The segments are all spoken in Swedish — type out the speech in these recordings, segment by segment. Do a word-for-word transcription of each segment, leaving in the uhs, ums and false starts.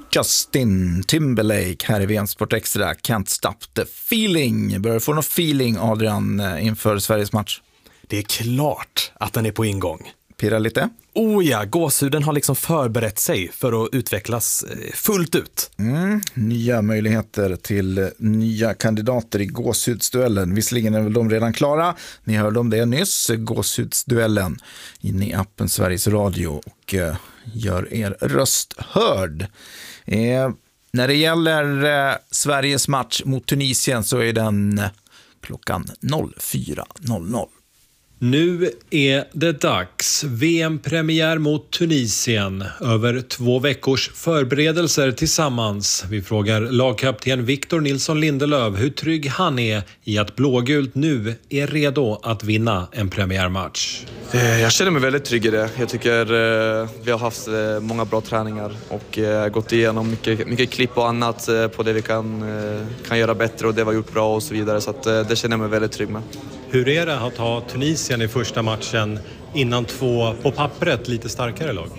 Justin Timberlake här i V M Sport Extra. Can't stop the feeling. Börjar få någon feeling, Adrian, inför Sveriges match? Det är klart att den är på ingång. Pirra lite? Oh ja, gåshuden har liksom förberett sig för att utvecklas fullt ut. Mm, nya möjligheter till nya kandidater i gåshudsduellen. Visserligen är väl de redan klara. Ni hörde om det nyss, gåshudsduellen, inne i appen Sveriges Radio, och eh, gör er röst hörd. Eh, när det gäller eh, Sveriges match mot Tunisien så är den eh, klockan fyra noll noll. Nu är det dags. V M-premiär mot Tunisien. Över två veckors förberedelser tillsammans. Vi frågar lagkapten Victor Nilsson Lindelöf hur trygg han är i att blågult nu är redo att vinna en premiärmatch. Jag känner mig väldigt trygg i det. Jag tycker vi har haft många bra träningar och gått igenom mycket, mycket klipp och annat på det vi kan, kan göra bättre och det vi har gjort bra och så vidare. Så att det känner jag mig väldigt trygg med. Hur är det att ha Tunisien i första matchen innan två på pappret lite starkare lag?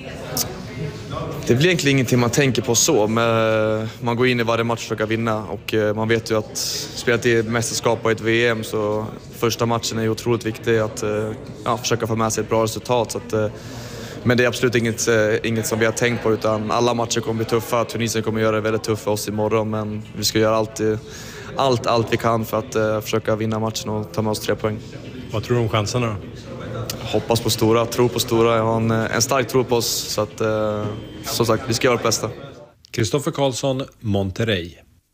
Det blir egentligen ingenting man tänker på så, men man går in i varje match och försöker vinna och man vet ju att spelat i mästerskap och ett V M så första matchen är otroligt viktig att ja, försöka få med sig ett bra resultat. Så att, men det är absolut inget, inget som vi har tänkt på, utan alla matcher kommer bli tuffa. Tunisien kommer göra det väldigt tufft för oss imorgon, men vi ska göra allt, allt, allt vi kan för att uh, försöka vinna matchen och ta med oss tre poäng. Vad tror du om chanserna då? Hoppas på stora, tro på stora. Jag har en, en stark tro på oss, så att uh, som sagt, vi ska göra det bästa. Kristoffer Karlsson, Monterrey.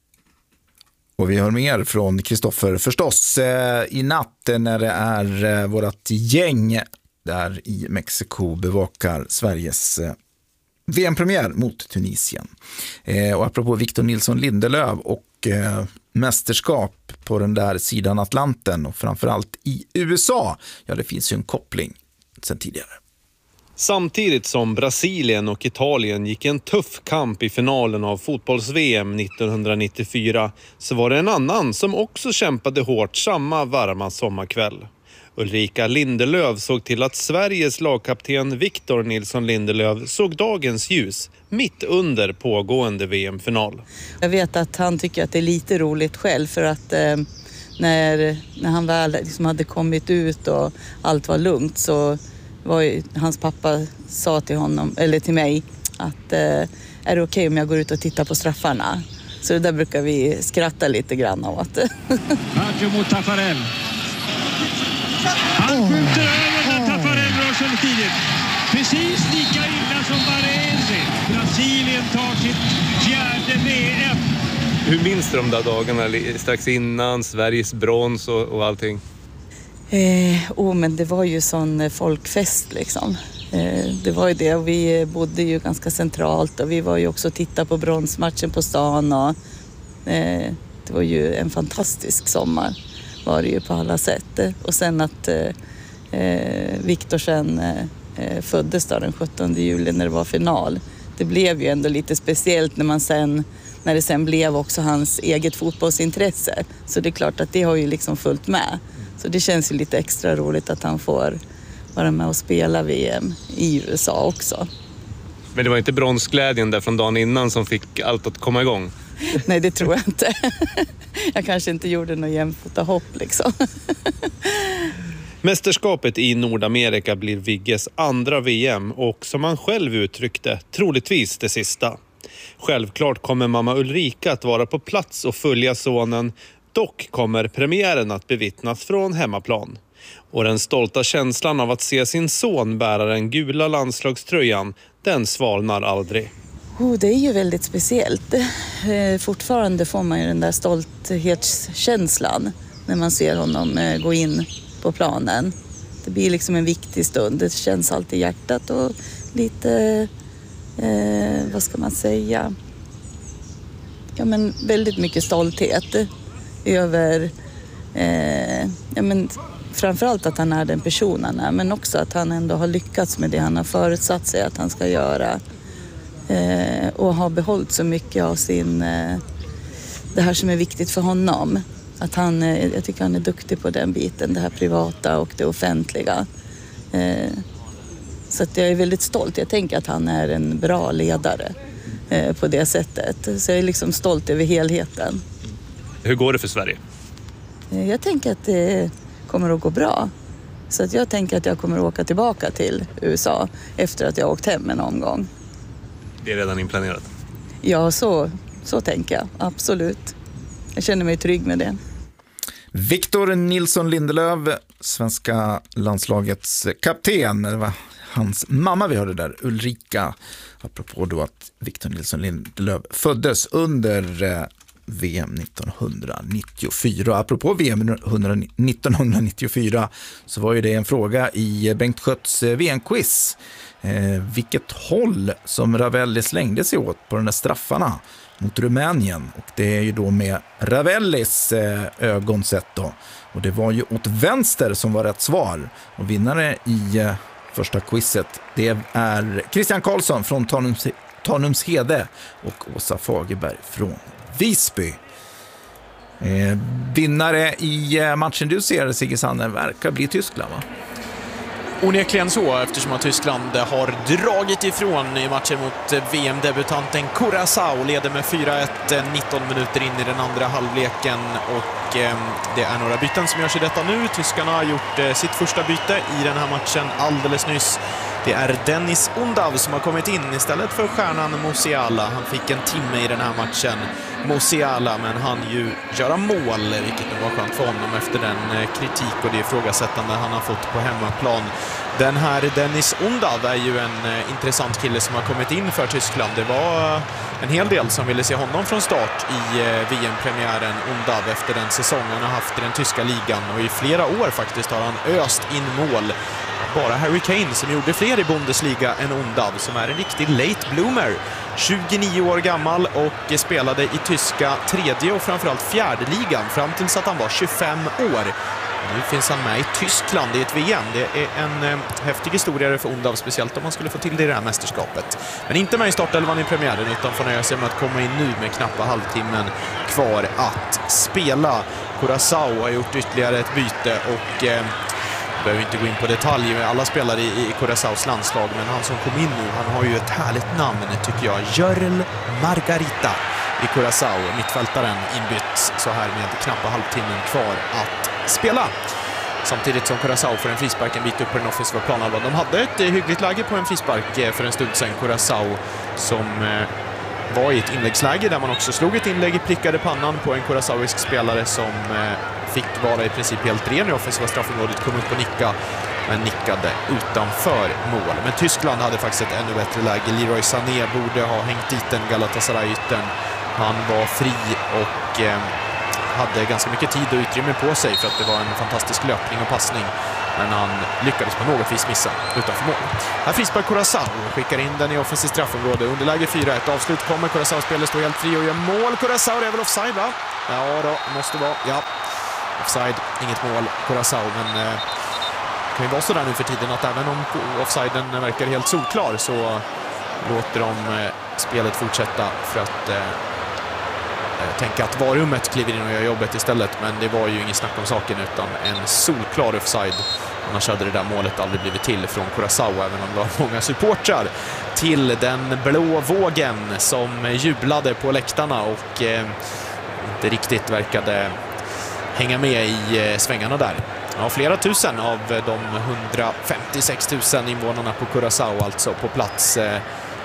Och vi hör mer från Kristoffer förstås eh, i natt när det är eh, vårat gäng där i Mexiko bevakar Sveriges eh, V M-premiär mot Tunisien. Eh, och apropå Victor Nilsson Lindelöf och eh, mästerskap på den där sidan Atlanten och framförallt i U S A, ja, det finns ju en koppling sedan tidigare. Samtidigt som Brasilien och Italien gick en tuff kamp i finalen av fotbolls-V M nittonhundranittiofyra så var det en annan som också kämpade hårt samma varma sommarkväll. Ulrika Lindelöf såg till att Sveriges lagkapten Victor Nilsson Lindelöf såg dagens ljus mitt under pågående V M-final. Jag vet att han tycker att det är lite roligt själv för att eh, när, när han väl liksom hade kommit ut och allt var lugnt så var ju, hans pappa sa till honom, eller till mig, att eh, är det okej om jag går ut och tittar på straffarna? Så det där brukar vi skratta lite grann åt. Maggio mot Taffarel. Han skjuter över när Taffarel rör sig tidigt. Precis lika illa som Baresi. Brasilien tar sitt fjärde V M. Hur minns du de där dagarna strax innan, Sveriges brons och, och allting? Eh, oh, men det var ju sån folkfest liksom. Eh, det var ju det, och vi bodde ju ganska centralt och vi var ju också och tittade på bronsmatchen på stan och eh, det var ju en fantastisk sommar var det ju på alla sätt. Och sen att eh, Victor sen eh, föddes då den sjuttonde juli när det var final. Det blev ju ändå lite speciellt när man sen när det sen blev också hans eget fotbollsintresse. Så det är klart att det har ju liksom följt med. Så det känns ju lite extra roligt att han får vara med och spela V M i U S A också. Men det var inte bronsglädjen där från dagen innan som fick allt att komma igång? Nej, det tror jag inte. Jag kanske inte gjorde någon jämfota hopp liksom. Mästerskapet i Nordamerika blir Vigges andra V M och som han själv uttryckte, troligtvis det sista. Självklart kommer mamma Ulrika att vara på plats och följa sonen. Dock kommer premiären att bevittnas från hemmaplan. Och den stolta känslan av att se sin son bära den gula landslagströjan, den svalnar aldrig. Oh, det är ju väldigt speciellt. Eh, fortfarande får man ju den där stolthetskänslan när man ser honom eh, gå in på planen. Det blir liksom en viktig stund. Det känns alltid i hjärtat och lite, eh, vad ska man säga, ja men väldigt mycket stolthet över, eh, ja men framförallt att han är den personen är, men också att han ändå har lyckats med det han har förutsatt sig att han ska göra. Eh, och har behållit så mycket av sin eh, det här som är viktigt för honom, att han, eh, jag tycker han är duktig på den biten, det här privata och det offentliga, eh, så att jag är väldigt stolt. Jag tänker att han är en bra ledare eh, på det sättet. Så jag är liksom stolt över helheten. Hur går det för Sverige? Eh, jag tänker att det kommer att gå bra. Så att jag tänker att jag kommer att åka tillbaka till U S A efter att jag åkt hem en omgång. Det är redan inplanerat? Ja, så, så tänker jag. Absolut. Jag känner mig trygg med det. Victor Nilsson Lindelöf, svenska landslagets kapten. Det var hans mamma vi hörde där, Ulrika. Apropå då att Victor Nilsson Lindelöf föddes under eh, V M nittonhundranittiofyra. Apropå V M nittonhundranittiofyra så var ju det en fråga i Bengt Schötts V M-quiz. Eh, vilket håll som Ravelli slängde sig åt på de där straffarna mot Rumänien. Och det är ju då med Ravellis eh, ögon sett då. Och det var ju åt vänster som var rätt svar. Och vinnare i eh, första quizet, det är Christian Karlsson från Tanums, Tanumshede och Åsa Fagerberg från Visby. Eh, vinnare i eh, matchen du ser, Sigge Sanne, verkar bli Tyskland, va? Onekligen så, eftersom att Tyskland har dragit ifrån i matchen mot V M-debutanten Curaçao, leder med fyra ett nitton minuter in i den andra halvleken, och eh, det är några byten som görs i detta nu. Tyskarna har gjort eh, sitt första byte i den här matchen alldeles nyss. Det är Dennis Undav som har kommit in istället för stjärnan Musiala. Han fick en timme i den här matchen, Musiala, men han ju göra mål, vilket var skönt för honom efter den kritik och det ifrågasättande han har fått på hemmaplan. Den här Dennis Undav är ju en intressant kille som har kommit in för Tyskland. Det var en hel del som ville se honom från start i V M-premiären, Undav, efter den säsongen han har haft i den tyska ligan, och i flera år faktiskt har han öst in mål. Bara Harry Kane som gjorde fler i Bundesliga än Undav, som är en riktig late bloomer. tjugonio år gammal och spelade i tyska tredje och framförallt fjärde ligan fram tills att han var tjugofem år. Nu finns han med i Tyskland i ett V M. Det är en eh, häftig historia för Undav, speciellt om man skulle få till det i det här mästerskapet. Men inte med i startelvan i premiären, utan får nöja sig med att komma in nu med knappa halvtimmen kvar att spela. Curaçao har gjort ytterligare ett byte och... Eh, behöver inte gå in på detalj med alla spelare i, i Curaçaos landslag, men han som kom in nu, han har ju ett härligt namn tycker jag. Jörl Margarita i Curaçao, mittfältaren, inbytt så här med knappa halvtimmen kvar att spela. Samtidigt som Curaçao får en frispark en bit upp på den offensiva planhalvan. De hade ett hyggligt läge på en frispark för en stund sedan, Curaçao, som var i ett inläggsläge där man också slog ett inlägg, prickade pannan på en curaçaoisk spelare som fick vara i princip helt ren i offensiva straffområdet, kom upp och nicka, men nickade utanför mål. Men Tyskland hade faktiskt ett ännu bättre läge. Leroy Sané borde ha hängt dit den Galatasaray-ytten. Han var fri och eh, hade ganska mycket tid och utrymme på sig, för att det var en fantastisk löpning och passning. Men han lyckades på något vis missa utanför mål. Här frispark Curaçao, skickar in den i offensivt straffområde. Underläge fyra ett, avslut kommer. Curaçao-spelet står helt fri och gör mål. Curaçao, det är väl offside, va? Ja då, måste vara, ja. Offside, inget mål, Curaçao, men eh, det kan ju vara så där nu för tiden att även om offsiden verkar helt solklar så låter de eh, spelet fortsätta för att eh, tänka att varummet kliver in och gör jobbet istället, men det var ju ingen snack om saken, utan en solklar offside. Annars hade det där målet aldrig blivit till från Curaçao, även om det var många supportrar till den blå vågen som jublade på läktarna och eh, inte riktigt verkade hänga med i svängarna där. Ja, flera tusen av de hundrafemtiosex tusen invånarna på Curaçao alltså på plats eh,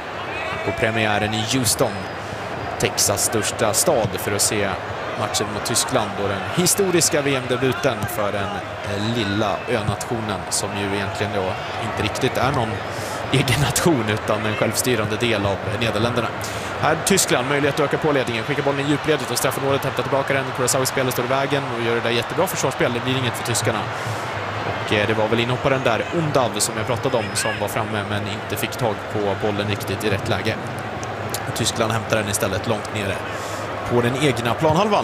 på premiären i Houston, Texas största stad, för att se matchen mot Tyskland och den historiska V M-debuten för den eh, lilla önationen som ju egentligen då inte riktigt är någon egen nation utan en självstyrande del av Nederländerna. Här Tyskland, möjlighet att öka på ledningen, skickar bollen i djupledet och straffområdet, hämtar tillbaka den. Curaçao spelet står i vägen och gör det där jättebra försvarsspel. Det blir inget för tyskarna. Och eh, det var väl inhopparen där, Undav, som jag pratade om, som var framme men inte fick tag på bollen riktigt i rätt läge. Och Tyskland hämtar den istället långt nere på den egna planhalvan.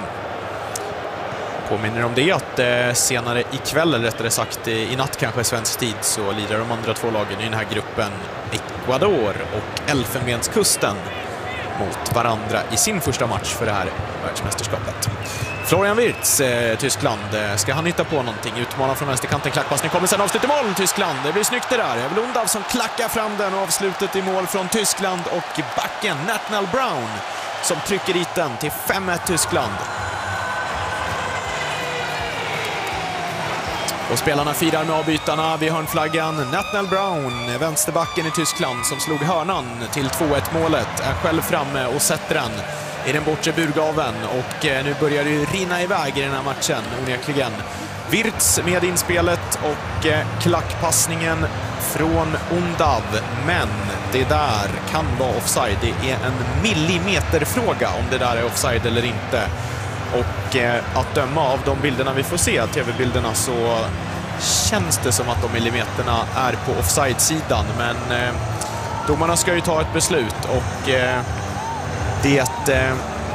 Påminner om det att eh, senare ikväll, eller rättare sagt i natt kanske svensk tid, så lirar de andra två lagen i den här gruppen, Ecuador och Elfenbenskusten, mot varandra i sin första match för det här världsmästerskapet. Florian Wirtz, eh, Tyskland. Ska han hitta på någonting? Utmanar från vänsterkanten, klackpassning kommer sen avslut i mål, Tyskland. Det blir snyggt det där. Evel Undav som klackar fram den och avslutet i mål från Tyskland och backen Nathaniel Brown som trycker dit den till fem ett Tyskland. Och spelarna firar med avbytarna vid hörnflaggan. Nathaniel Brown, vänsterbacken i Tyskland som slog hörnan till två ett målet, är själv framme och sätter den i den bortre burgaven. Och nu börjar det ju rinna iväg i den här matchen, onekligen. Wirtz med inspelet och klackpassningen från Undav. Men det där kan vara offside. Det är en millimeterfråga om det där är offside eller inte. Och eh, att döma av de bilderna vi får se, tv-bilderna, så känns det som att de millimeterna är på offside-sidan. Men eh, domarna ska ju ta ett beslut och eh, det eh,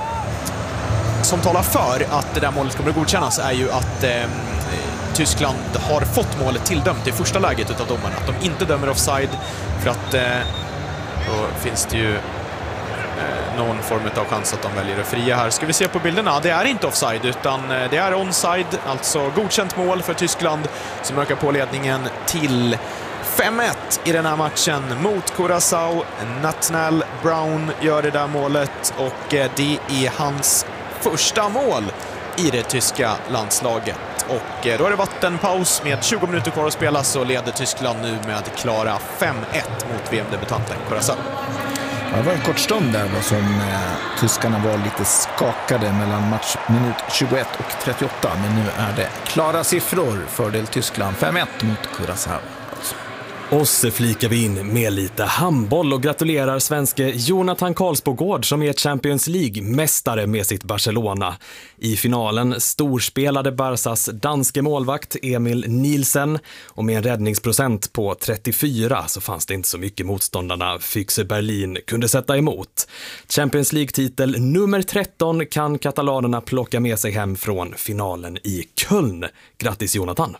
som talar för att det där målet kommer att godkännas är ju att eh, Tyskland har fått målet tilldömt i första läget utav domarna. Att de inte dömer offside för att eh, då finns det ju någon form av chans att de väljer att fria här. Ska vi se på bilderna? Det är inte offside utan det är onside, alltså godkänt mål för Tyskland som ökar på ledningen till fem ett i den här matchen mot Curaçao. Nathaniel Brown gör det där målet och det är hans första mål i det tyska landslaget. Och då är det vattenpaus med tjugo minuter kvar att spela, så leder Tyskland nu med klara fem ett mot V M-debutanten Curaçao. Det var en kort stund där då som eh, tyskarna var lite skakade mellan match minut tjugoett och trettioåtta. Men nu är det klara siffror. Fördel Tyskland fem ett mot Curaçao. Och så flikar vi in med lite handboll och gratulerar svenske Jonathan Karlsbogård som är Champions League-mästare med sitt Barcelona. I finalen storspelade Barsas danske målvakt Emil Nielsen och med en räddningsprocent på trettiofyra så fanns det inte så mycket motståndarna Füchse Berlin kunde sätta emot. Champions League-titel nummer tretton kan katalanerna plocka med sig hem från finalen i Köln. Grattis Jonathan!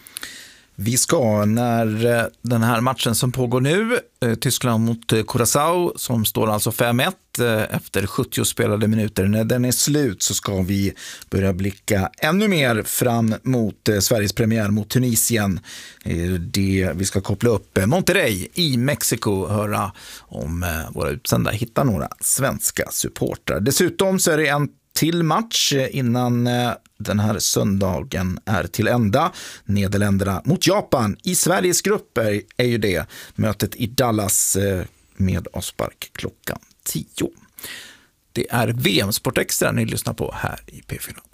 Vi ska, när den här matchen som pågår nu, Tyskland mot Curaçao, som står alltså fem ett efter sjuttio spelade minuter, när den är slut så ska vi börja blicka ännu mer fram mot Sveriges premiär mot Tunisien. Det, vi ska koppla upp Monterrey i Mexiko, höra om våra utsända hittar några svenska supportrar. Dessutom så är det en till match innan den här söndagen är till ända. Nederländerna mot Japan i Sveriges grupper är ju det. Mötet i Dallas med avspark klockan tio. Det är V M Sport Extra ni lyssnar på här i P fyra.